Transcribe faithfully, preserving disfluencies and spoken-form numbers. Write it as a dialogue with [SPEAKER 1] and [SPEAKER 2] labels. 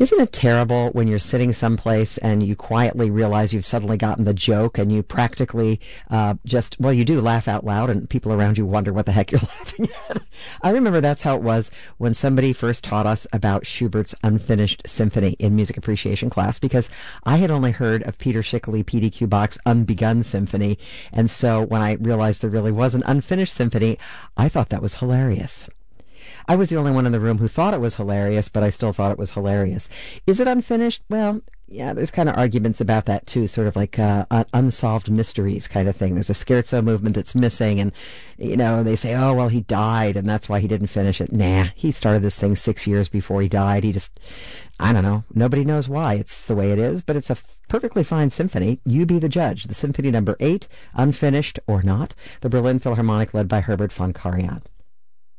[SPEAKER 1] Isn't it terrible when you're sitting someplace and you quietly realize you've suddenly gotten the joke and you practically uh, just, well, you do laugh out loud and people around you wonder what the heck you're laughing at? I remember that's how it was when somebody first taught us about Schubert's Unfinished Symphony in music appreciation class, because I had only heard of Peter Schickele, P D Q Bach's Unbegun Symphony, and so when I realized there really was an unfinished symphony, I thought that was hilarious. I was the only one in the room who thought it was hilarious, but I still thought it was hilarious. Is it unfinished? Well, yeah, there's kind of arguments about that, too, sort of like uh, un- unsolved mysteries kind of thing. There's a scherzo movement that's missing, and, you know, they say, oh, well, he died, and that's why he didn't finish it. Nah, he started this thing six years before he died. He just, I don't know. Nobody knows why. It's the way it is, but it's a f- perfectly fine symphony. You be the judge. The Symphony Number eight, unfinished or not, the Berlin Philharmonic led by Herbert von Karajan.